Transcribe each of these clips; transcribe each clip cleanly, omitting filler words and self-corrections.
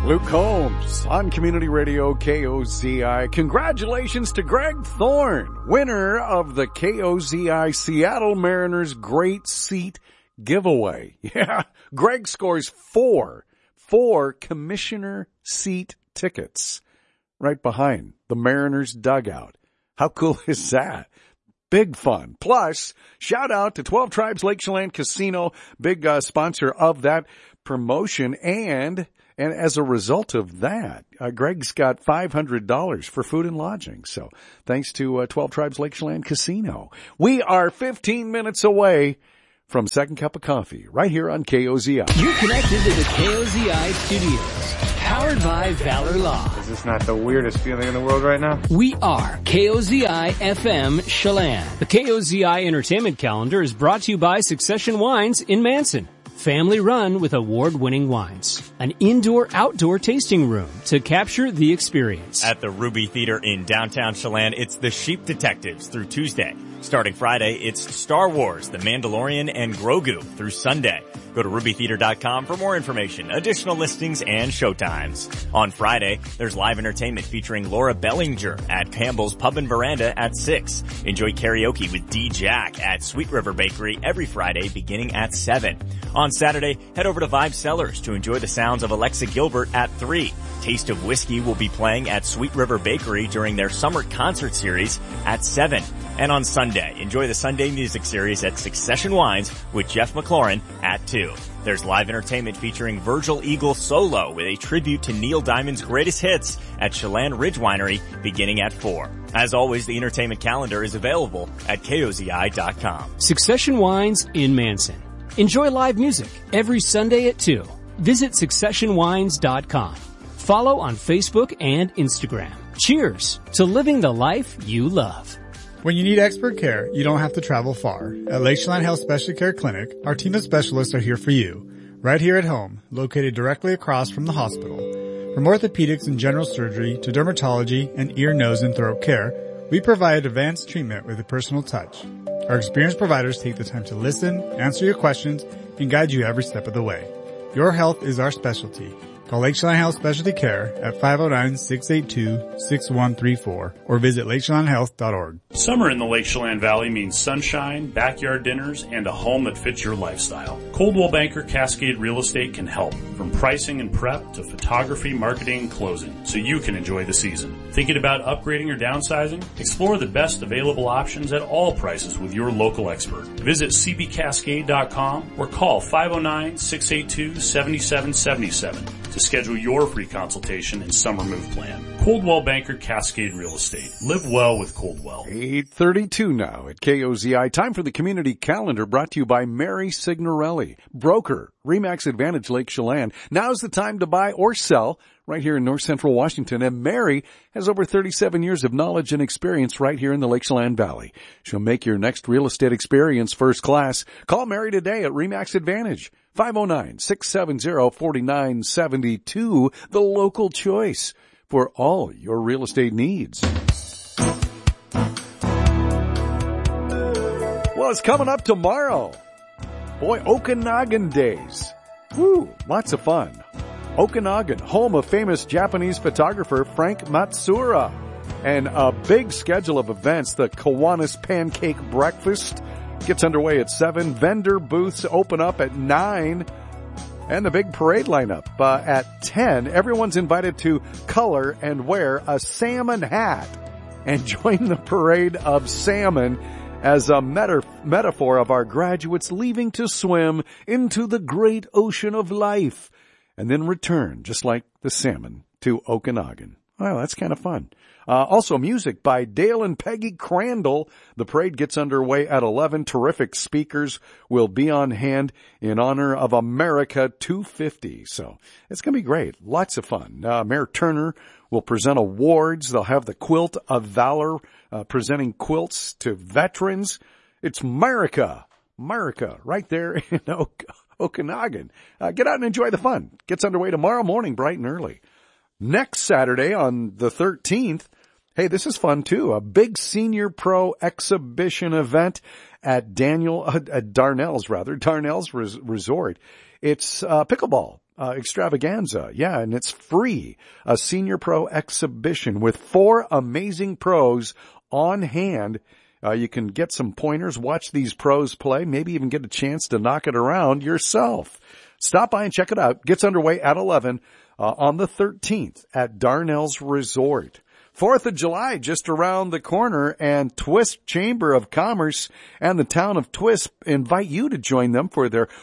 Luke Combs on Community Radio KOZI. Congratulations to Greg Thorne, winner of the KOZI Seattle Mariners Great Seat Giveaway. Yeah, Greg scores four commissioner seat tickets right behind the Mariners dugout. How cool is that? Big fun. Plus, shout out to 12 Tribes Lake Chelan Casino, big sponsor of that promotion. And as a result of that, Greg's got $500 for food and lodging. So thanks to 12 Tribes Lake Chelan Casino. We are 15 minutes away from Second Cup of Coffee right here on KOZI. You're connected to the KOZI studios, powered by Valor Law. Is this not the weirdest feeling in the world right now? We are KOZI FM Chelan. The KOZI entertainment calendar is brought to you by Succession Wines in Manson. Family run with award-winning wines. An indoor-outdoor tasting room to capture the experience. At the Ruby Theater in downtown Chelan, it's the Sheep Detectives through Tuesday. Starting Friday, it's Star Wars, The Mandalorian, and Grogu through Sunday. Go to rubytheater.com for more information, additional listings, and showtimes. On Friday, there's live entertainment featuring Laura Bellinger at Campbell's Pub and Veranda at 6. Enjoy karaoke with D. Jack at Sweet River Bakery every Friday beginning at 7. On Saturday, head over to Vibe Cellars to enjoy the sounds of Alexa Gilbert at 3. Taste of Whiskey will be playing at Sweet River Bakery during their summer concert series at 7. And on Sunday, enjoy the Sunday music series at Succession Wines with Jeff McLaurin at 2. There's live entertainment featuring Virgil Eagle Solo with a tribute to Neil Diamond's greatest hits at Chelan Ridge Winery beginning at 4. As always, the entertainment calendar is available at KOZI.com. Succession Wines in Manson. Enjoy live music every Sunday at 2. Visit successionwines.com. Follow on Facebook and Instagram. Cheers to living the life you love. When you need expert care, you don't have to travel far. At Lake Chelan Health Specialty Care Clinic, our team of specialists are here for you, right here at home, located directly across from the hospital. From orthopedics and general surgery to dermatology and ear, nose, and throat care, we provide advanced treatment with a personal touch. Our experienced providers take the time to listen, answer your questions, and guide you every step of the way. Your health is our specialty. Call Lake Chelan Health Specialty Care at 509-682-6134 or visit lakechelanhealth.org. Summer in the Lake Chelan Valley means sunshine, backyard dinners, and a home that fits your lifestyle. Coldwell Banker Cascade Real Estate can help, from pricing and prep to photography, marketing, and closing, so you can enjoy the season. Thinking about upgrading or downsizing? Explore the best available options at all prices with your local expert. Visit cbcascade.com or call 509-682-7777 to schedule your free consultation and summer move plan. Coldwell Banker Cascade Real Estate. Live well with Coldwell. 8:32 now at KOZI. Time for the community calendar brought to you by Mary Signorelli, broker, RE/MAX Advantage Lake Chelan. Now's the time to buy or sell right here in North Central Washington. And Mary has over 37 years of knowledge and experience right here in the Lake Chelan Valley. She'll make your next real estate experience first class. Call Mary today at RE/MAX Advantage. 509-670-4972, the local choice for all your real estate needs. Well, it's coming up tomorrow. Boy, Okanagan Days. Woo, lots of fun. Okanagan, home of famous Japanese photographer Frank Matsuura. And a big schedule of events. The Kiwanis Pancake Breakfast gets underway at 7. Vendor booths open up at 9. And the big parade lineup at 10. Everyone's invited to color and wear a salmon hat and join the parade of salmon as a metaphor of our graduates leaving to swim into the great ocean of life and then return, just like the salmon, to Okanagan. Wow, that's kind of fun. Also music by Dale and Peggy Crandall. The parade gets underway at 11. Terrific speakers will be on hand in honor of America 250. So it's going to be great. Lots of fun. Mayor Turner will present awards. They'll have the Quilt of Valor, presenting quilts to veterans. It's America right there in Okanagan. Get out and enjoy the fun. Gets underway tomorrow morning, bright and early. Next Saturday on the 13th, hey, this is fun too. A big senior pro exhibition event at Darnell's Resort. It's pickleball. extravaganza. Yeah, and it's free. A senior pro exhibition with 4 amazing pros on hand. You can get some pointers, watch these pros play, maybe even get a chance to knock it around yourself. Stop by and check it out. Gets underway at 11 on the 13th at Darnell's Resort. 4th of July just around the corner, and Twist Chamber of Commerce and the town of Twist invite you to join them for their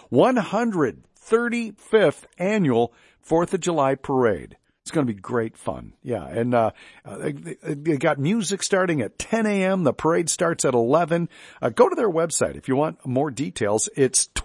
135th annual 4th of July parade. It's going to be great fun. Yeah. And, they got music starting at 10 a.m. The parade starts at 11. Go to their website if you want more details. It's